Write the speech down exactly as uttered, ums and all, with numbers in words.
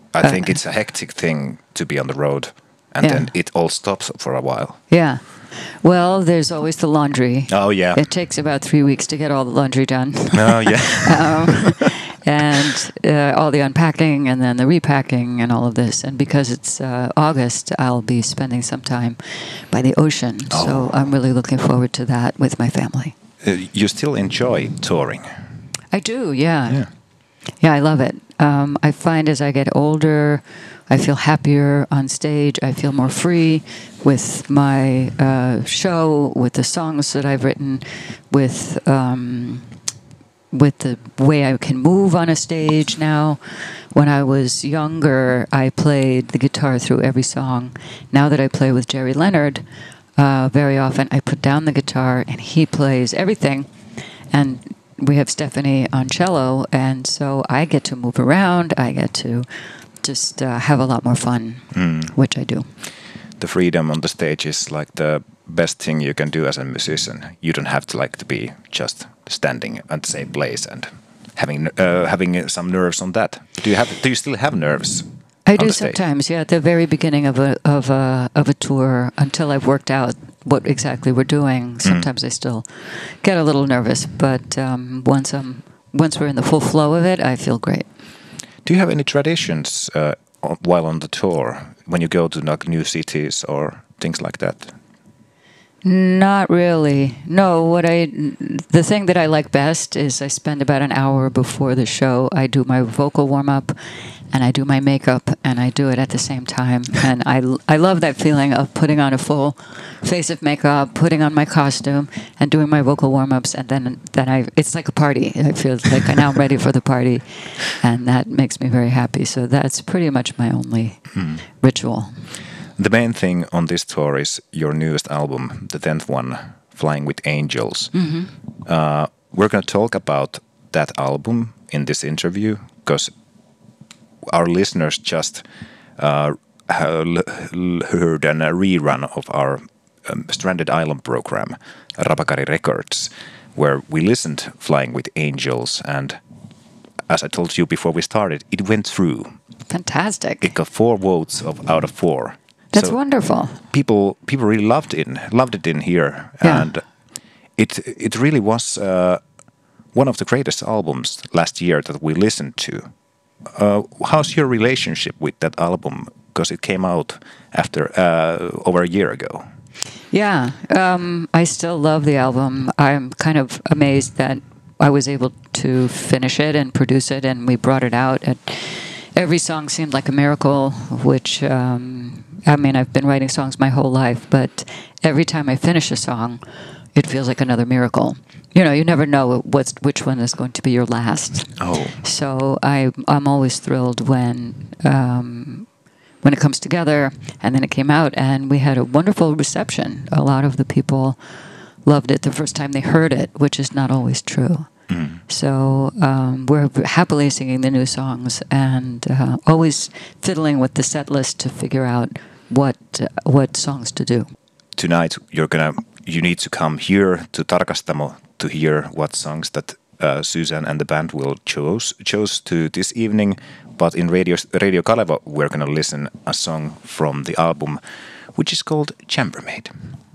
I uh, think it's a hectic thing to be on the road, and yeah. then it all stops for a while. Yeah. Well, there's always the laundry. Oh, yeah. It takes about three weeks to get all the laundry done. Oh, yeah. um, and uh, all the unpacking and then the repacking and all of this. And because it's uh, August, I'll be spending some time by the ocean. Oh. So I'm really looking forward to that with my family. Uh, you still enjoy touring? I do, yeah. Yeah, yeah I love it. Um, I find as I get older, I feel happier on stage. I feel more free with my uh, show, with the songs that I've written, with um, with the way I can move on a stage now. When I was younger, I played the guitar through every song. Now that I play with Jerry Leonard, uh, very often I put down the guitar and he plays everything. And we have Stephanie on cello, and so I get to move around. I get to just uh, have a lot more fun, mm. which I do. The freedom on the stage is like the best thing you can do as a musician. You don't have to like to be just standing at the same place and having uh, having some nerves on that. Do you have? Do you still have nerves? I do sometimes. Yeah, at the very beginning of a of a of a tour, until I've worked out what exactly we're doing. Sometimes mm. I still get a little nervous, but um, once I'm once we're in the full flow of it, I feel great. Do you have any traditions uh, while on the tour when you go to like new cities or things like that? Not really. No, what I the thing that I like best is I spend about an hour before the show. I do my vocal warm up, and I do my makeup, and I do it at the same time. And I, I love that feeling of putting on a full face of makeup, putting on my costume, and doing my vocal warm ups, and then then I it's like a party. I feel like now I'm ready for the party, and that makes me very happy. So that's pretty much my only mm. ritual. The main thing on this tour is your newest album, the tenth one, Flying with Angels. Mm-hmm. Uh, we're going to talk about that album in this interview because our listeners just uh, heard a rerun of our um, Stranded Island program, Rapakari Records, where we listened Flying with Angels, and as I told you before we started, it went through. Fantastic. It got four votes of, out of four. That's so wonderful. People, people really loved it. Loved it in here, yeah. and it it really was uh, one of the greatest albums last year that we listened to. Uh, how's your relationship with that album? Because it came out after uh, over a year ago. Yeah, um, I still love the album. I'm kind of amazed that I was able to finish it and produce it, and we brought it out. At, every song seemed like a miracle, which. Um, I mean, I've been writing songs my whole life, but every time I finish a song, it feels like another miracle. You know, you never know what's which one is going to be your last. Oh. So I, I'm always thrilled when um, when it comes together, and then it came out, and we had a wonderful reception. A lot of the people loved it the first time they heard it, which is not always true. Mm. So um, we're happily singing the new songs and uh, always fiddling with the set list to figure out what uh, what songs to do. Tonight you're gonna you need to come here to Tarkastamo to hear what songs that uh, Susan and the band will choose chose to this evening. But in Radio Radio Kaleva we're gonna listen a song from the album, which is called Chambermaid.